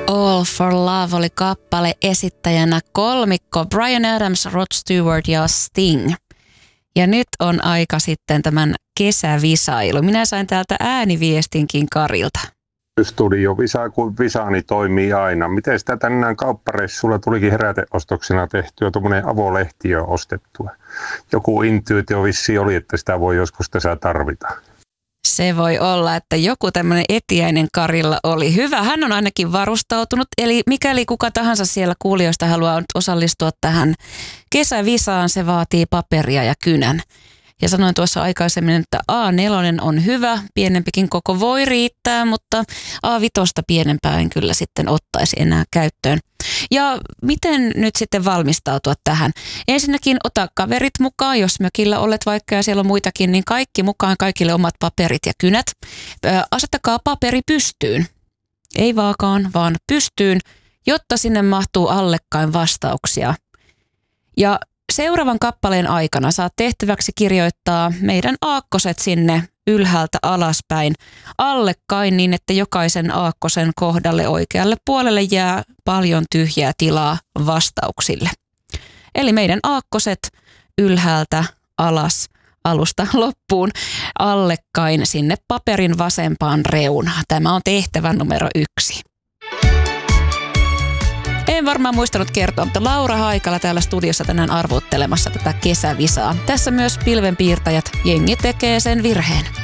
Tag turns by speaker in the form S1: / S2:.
S1: All for Love oli kappale, esittäjänä kolmikko Bryan Adams, Rod Stewart ja Sting. Ja nyt on aika sitten tämän kesävisailu. Minä sain täältä ääniviestinkin Karilta.
S2: Studiovisa kuin visani toimii aina. Miten sitä tänään kauppareissulla tulikin heräteostoksena tehtyä, tuommoinen avolehti jo ostettua. Joku intuitio vissi oli, että sitä voi joskus tässä tarvita.
S1: Se voi olla, että joku tämmöinen etiäinen Karilla oli hyvä. Hän on ainakin varustautunut, eli mikäli kuka tahansa siellä kuulijoista haluaa osallistua tähän kesävisaan, se vaatii paperia ja kynän. Ja sanoin tuossa aikaisemmin, että A4 on hyvä, pienempikin koko voi riittää, mutta A5 pienempää en kyllä sitten ottaisi enää käyttöön. Ja miten nyt sitten valmistautua tähän? Ensinnäkin ota kaverit mukaan, jos mökillä olet vaikka ja siellä on muitakin, niin kaikki mukaan, kaikille omat paperit ja kynät. Asettakaa paperi pystyyn, ei vaakaan, vaan pystyyn, jotta sinne mahtuu allekkain vastauksia. Ja seuraavan kappaleen aikana saat tehtäväksi kirjoittaa meidän aakkoset sinne ylhäältä alaspäin allekkain niin, että jokaisen aakkosen kohdalle oikealle puolelle jää paljon tyhjää tilaa vastauksille. Eli meidän aakkoset ylhäältä alas alusta loppuun allekkain sinne paperin vasempaan reunaan. Tämä on tehtävä numero 1. En varmaan muistanut kertoa, mutta Laura Haikala täällä studiossa tänään arvottelemassa tätä kesävisaa. Tässä myös pilvenpiirtäjät, jengi tekee sen virheen.